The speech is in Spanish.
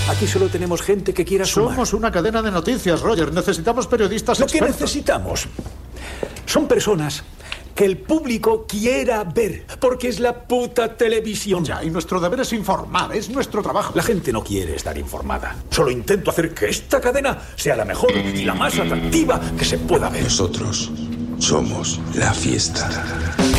Aquí solo tenemos gente que quiera sumar. Somos una cadena de noticias, Roger. Necesitamos periodistas Lo que expertos. necesitamos son personas que el público quiera ver, porque es la puta televisión. Ya, y nuestro deber es informar, es nuestro trabajo. La gente no quiere estar informada. Solo intento hacer que esta cadena sea la mejor y la más atractiva que se pueda ver. Nosotros somos la fiesta.